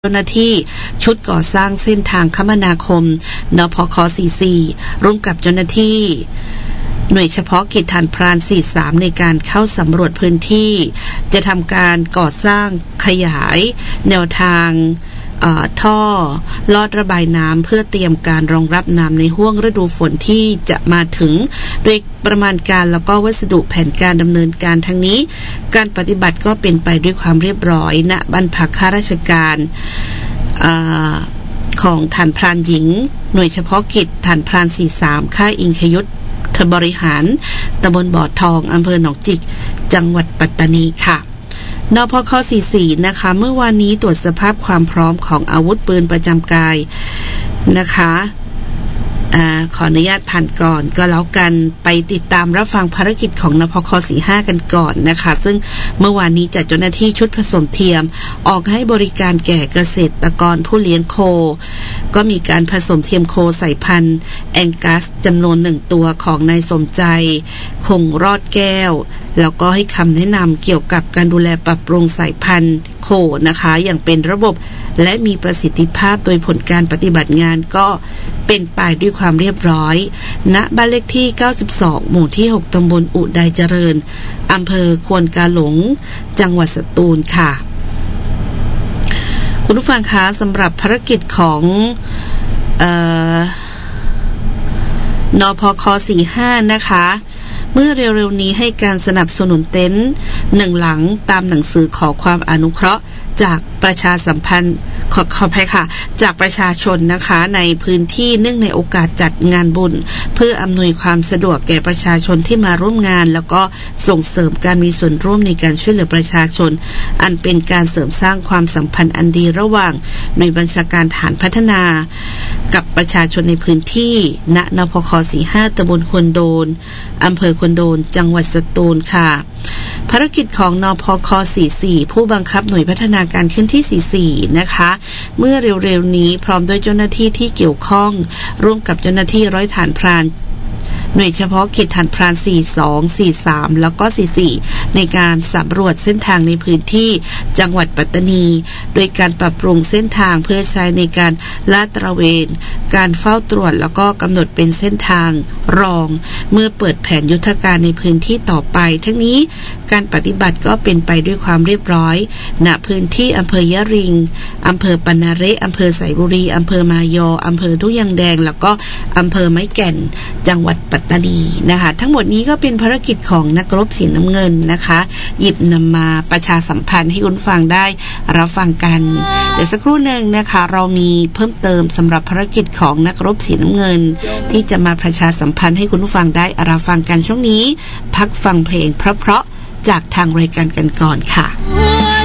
เจ้าหน้าที่ชุดก่อสร้างเส้นทางคมนาคมนพค. 44ร่วมกับเจ้าหน้าที่หน่วยเฉพาะกิจฐานพราน43ในการเข้าสำรวจพื้นที่จะทำการก่อสร้างขยายแนวทางท่อลอดระบายน้ำเพื่อเตรียมการรองรับน้ำในห้วงฤดูฝนที่จะมาถึงโดยประมาณการแล้วก็วัสดุแผนการดำเนินการทั้งนี้การปฏิบัติก็เป็นไปด้วยความเรียบร้อยณบ้านพักข้าราชการของฐานพรานหญิงหน่วยเฉพาะกิจฐานพราน43ค่ายอิงคยุทธบริหารตำบลบ่อทองอำเภอหนองจิกจังหวัดปัตตานีค่ะนพค. 44นะคะเมื่อวานนี้ตรวจสภาพความพร้อมของอาวุธปืนประจำกายนะคะขออนุญาตผ่านก่อนก็แล้วกันไปติดตามรับฟังภารกิจของนพค. 45กันก่อนนะคะซึ่งเมื่อวานนี้จัดเจ้าหน้าที่ชุดผสมเทียมออกให้บริการแก่เกษตรกรผู้เลี้ยงโคก็มีการผสมเทียมโคสายพันธุ์แองกัสจำนวน1ตัวของนายสมใจคงรอดแก้วแล้วก็ให้คำแนะนำเกี่ยวกับการดูแลปรับปรุงสายพันธุ์โคนะคะอย่างเป็นระบบและมีประสิทธิภาพโดยผลการปฏิบัติงานก็เป็นไปด้วยความเรียบร้อยณบ้านเลขที่92หมู่ที่6ตำบลอุดัยเจริญอำเภอควนกาหลงจังหวัดสตูลค่ะคุณผู้ฟังคะสำหรับภารกิจของนพค. 45นะคะเมื่อเร็วๆนี้ให้การสนับสนุนเต็นท์1หลังตามหนังสือขอความอนุเคราะห์จากประชาสัมพันธ์ขออภัยค่ะจากประชาชนนะคะในพื้นที่เนื่องในโอกาสจัดงานบุญเพื่ออำนวยความสะดวกแก่ประชาชนที่มาร่วมงานแล้วก็ส่งเสริมการมีส่วนร่วมในการช่วยเหลือประชาชนอันเป็นการเสริมสร้างความสัมพันธ์อันดีระหว่างหน่วยบัญชาการฐานพัฒนากับประชาชนในพื้นที่ณนพค. 45ตำบลควนโดนอำเภอควนโดนจังหวัดสตูลค่ะภารกิจของนพค. 44ผู้บังคับหน่วยพัฒนาการเคลื่อนที่44นะคะเมื่อเร็วๆนี้พร้อมด้วยเจ้าหน้าที่ที่เกี่ยวข้องร่วมกับเจ้าหน้าที่ร้อยฐานพรานหน่วยเฉพาะกิจฐานพราน42 43แล้วก็44ในการสำรวจเส้นทางในพื้นที่จังหวัดปัตตานีโดยการปรับปรุงเส้นทางเพื่อใช้ในการลาดตระเวนการเฝ้าตรวจแล้วก็กำหนดเป็นเส้นทางรองเมื่อเปิดแผนยุทธการในพื้นที่ต่อไปทั้งนี้การปฏิบัติก็เป็นไปด้วยความเรียบร้อยณพื้นที่อำเภอยะริงอำเภอปนาเระอำเภอไสบุรีอำเภอมายออำเภอทุ่งยางแดงแล้วก็อำเภอไม้แก่นจังหวัดปัตตานีนะคะทั้งหมดนี้ก็เป็นภารกิจของนักรบสีน้ำเงินนะคะหยิบนำมาประชาสัมพันธ์ให้คุณฟังได้รับฟังกันเดี๋ยวสักครู่หนึ่งนะคะเรามีเพิ่มเติมสำหรับภารกิจของนักรบสีน้ำเงินที่จะมาประชาสัมพันธ์ให้คุณฟังได้รับฟังกันช่วงนี้พักฟังเพลงเพราะๆจากทางรายการกันก่อนค่ะ